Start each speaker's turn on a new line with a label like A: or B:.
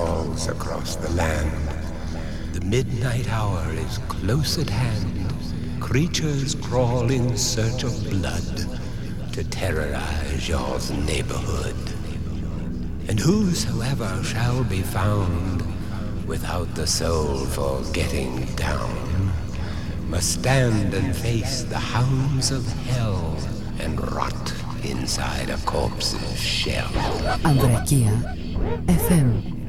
A: falls across the land. The midnight hour is close at hand. Creatures crawl in search of blood to terrorize your neighborhood. And whosoever shall be found without the soul for getting down must stand and face the hounds of hell and rot inside a corpse's shell.
B: Andrekia FM